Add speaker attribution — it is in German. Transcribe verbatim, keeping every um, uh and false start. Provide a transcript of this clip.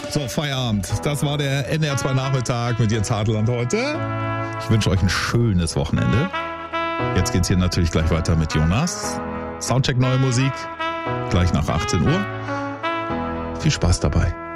Speaker 1: So, Feierabend. Das war der N D R zwei Nachmittag mit Jens Hartland heute. Ich wünsche euch ein schönes Wochenende. Jetzt geht's hier natürlich gleich weiter mit Jonas. Soundcheck neue Musik. Gleich nach achtzehn Uhr. Viel Spaß dabei.